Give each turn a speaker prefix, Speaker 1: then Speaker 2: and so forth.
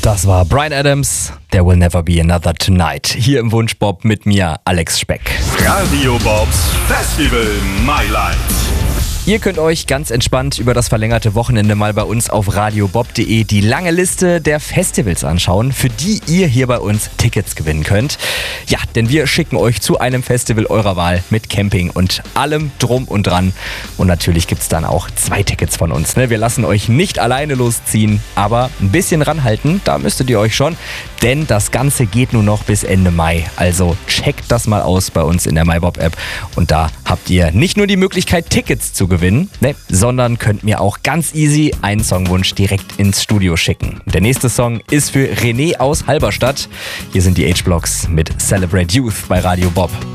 Speaker 1: Das war Bryan Adams, There Will Never Be Another Tonight. Hier im Wunschbob mit mir, Alex Speck.
Speaker 2: Radio Bobs Festival My Life.
Speaker 1: Ihr könnt euch ganz entspannt über das verlängerte Wochenende mal bei uns auf radiobob.de die lange Liste der Festivals anschauen, für die ihr hier bei uns Tickets gewinnen könnt. Ja, denn wir schicken euch zu einem Festival eurer Wahl mit Camping und allem drum und dran. Und natürlich gibt's dann auch 2 Tickets von uns. Wir lassen euch nicht alleine losziehen, aber ein bisschen ranhalten, da müsstet ihr euch schon. Denn das Ganze geht nur noch bis Ende Mai. Also checkt das mal aus bei uns in der MyBob-App. Und da habt ihr nicht nur die Möglichkeit, Tickets zu gewinnen, sondern könnt mir auch ganz easy einen Songwunsch direkt ins Studio schicken. Der nächste Song ist für René aus Halberstadt. Hier sind die H-Blocks mit Celebrate Youth bei Radio Bob.